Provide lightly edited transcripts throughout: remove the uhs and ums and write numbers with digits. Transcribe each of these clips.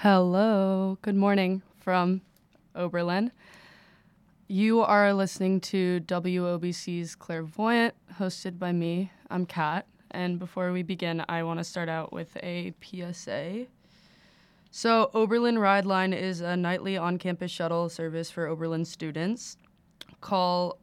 Hello, good morning from Oberlin. You are listening to WOBC's Clairvoyant, hosted by me. I'm Kat, and before we begin, I want to start out with a PSA. So, Oberlin Ride Line is a nightly on-campus shuttle service for Oberlin students. Call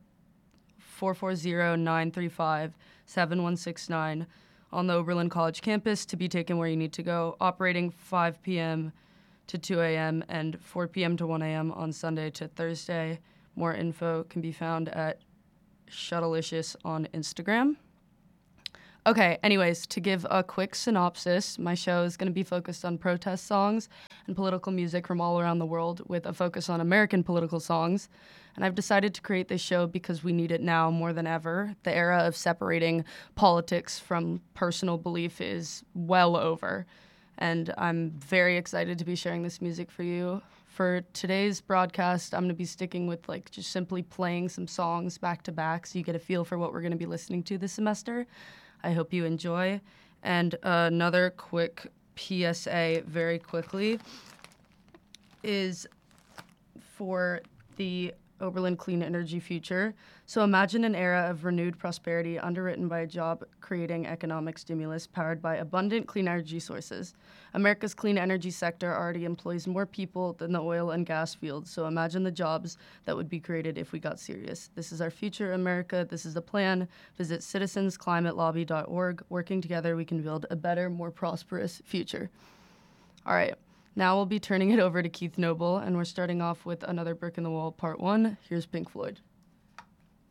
440-935-7169 on the Oberlin College campus to be taken where you need to go, operating 5 p.m. to 2 a.m. and 4 p.m. to 1 a.m. on Sunday to Thursday. More info can be found at Shuttlicious on Instagram. Okay, anyways, to give a quick synopsis, my show is going to be focused on protest songs and political music from all around the world with a focus on American political songs. And I've decided to create this show because we need it now more than ever. The era of separating politics from personal belief is well over. And I'm very excited to be sharing this music for you. For today's broadcast, I'm going to be sticking with just simply playing some songs back to back so you get a feel for what we're going to be listening to this semester. I hope you enjoy. And another quick PSA very quickly is for the Oberlin Clean Energy future. So imagine an era of renewed prosperity underwritten by a job-creating economic stimulus powered by abundant clean energy sources. America's clean energy sector already employs more people than the oil and gas fields, so imagine the jobs that would be created if we got serious. This is our future, America. This is the plan. Visit citizensclimatelobby.org. Working together, we can build a better, more prosperous future. All right. Now we'll be turning it over to Keith Noble, and we're starting off with another Brick in the Wall, Part 1. Here's Pink Floyd.